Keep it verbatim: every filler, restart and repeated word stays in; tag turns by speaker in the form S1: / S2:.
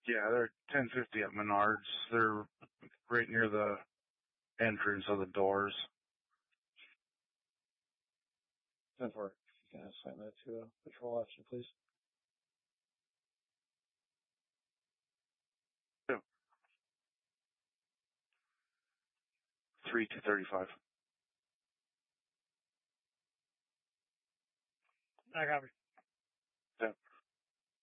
S1: Yeah, they're ten fifty at Menards. They're right near the entrance of the doors.
S2: ten four. You can assign that to a patrol officer, please.
S1: Two. Three to thirty-five.
S3: I got it.